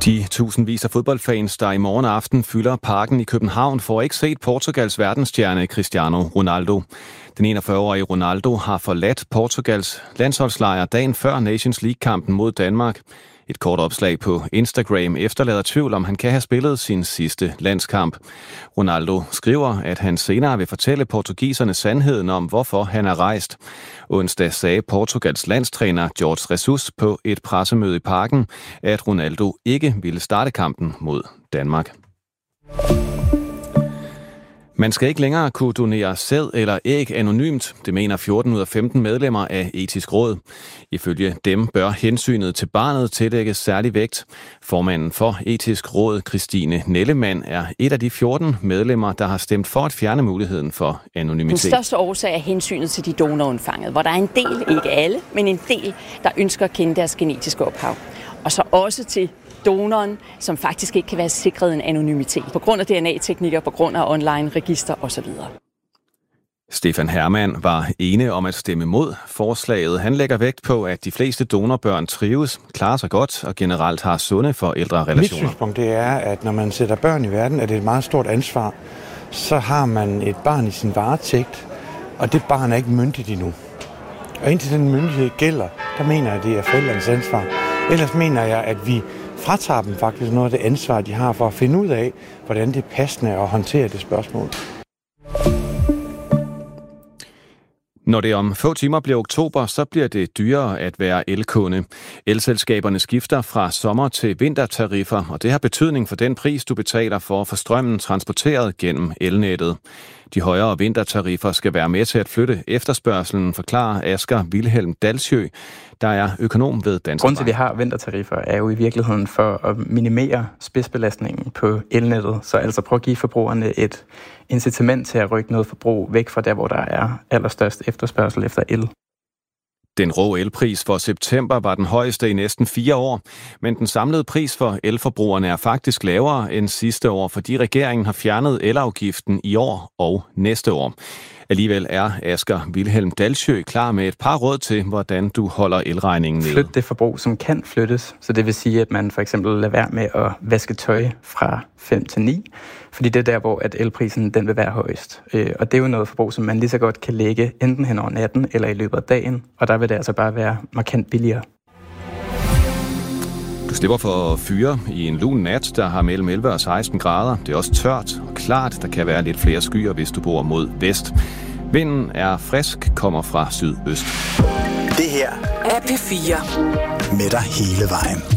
De tusindvis af fodboldfans, der i morgen aften fylder parken i København, får ikke set Portugals verdensstjerne Cristiano Ronaldo. Den 41-årige Ronaldo har forladt Portugals landsholdslejr dagen før Nations League-kampen mod Danmark. Et kort opslag på Instagram efterlader tvivl om, han kan have spillet sin sidste landskamp. Ronaldo skriver, at han senere vil fortælle portugiserne sandheden om, hvorfor han er rejst. Onsdag sagde Portugals landstræner Jorge Jesus på et pressemøde i parken, at Ronaldo ikke ville starte kampen mod Danmark. Man skal ikke længere kunne donere sæd eller æg anonymt, det mener 14 ud af 15 medlemmer af Etisk Råd. Ifølge dem bør hensynet til barnet tillægges særlig vægt. Formanden for Etisk Råd, Christine Nellemann, er et af de 14 medlemmer, der har stemt for at fjerne muligheden for anonymitet. Den største årsag er hensynet til de donorundfanget, hvor der er en del, ikke alle, men en del, der ønsker at kende deres genetiske ophav. Og så også til donoren, som faktisk ikke kan være sikret en anonymitet på grund af DNA-teknikker, på grund af online-register osv. Stefan Hermann var ene om at stemme mod forslaget. Han lægger vægt på, at de fleste donorbørn trives, klarer sig godt og generelt har sunde forældrerelationer. Mit synspunkt det er, at når man sætter børn i verden, er det et meget stort ansvar. Så har man et barn i sin varetægt, og det barn er ikke myndigt endnu. Og indtil den myndighed gælder, der mener jeg, at det er forældrenes ansvar. Ellers mener jeg, at vi fratager dem faktisk noget af det ansvar, de har for at finde ud af, hvordan det er passende at håndtere det spørgsmål. Når det om få timer bliver oktober, så bliver det dyrere at være elkunde. Elselskaberne skifter fra sommer- til vintertariffer, og det har betydning for den pris, du betaler for at få strømmen transporteret gennem elnettet. De højere vintertariffer skal være med til at flytte efterspørgselen, forklarer Asger Vilhelm Dalsjø, der er økonom ved Danske Grunden til, at vi har vintertariffer, er jo i virkeligheden for at minimere spidsbelastningen på elnettet, så altså prøve at give forbrugerne et incitament til at rykke noget forbrug væk fra der, hvor der er allerstørst efterspørgsel efter el. Den rå elpris for september var den højeste i næsten 4 år, men den samlede pris for elforbrugerne er faktisk lavere end sidste år, fordi regeringen har fjernet elafgiften i år og næste år. Alligevel er Asger Vilhelm Dalsjø klar med et par råd til, hvordan du holder elregningen nede. Flyt det forbrug, som kan flyttes. Så det vil sige, at man for eksempel lader være med at vaske tøj fra 5 til 9, fordi det er der, hvor at elprisen den vil være højst. Og det er jo noget forbrug, som man lige så godt kan lægge enten hen over natten eller i løbet af dagen, og der vil det altså bare være markant billigere. Du slipper for fyre i en lun nat, der har mellem 11 og 16 grader. Det er også tørt og klart. Der kan være lidt flere skyer, hvis du bor mod vest. Vinden er frisk, kommer fra sydøst. Det her er P4 med dig hele vejen.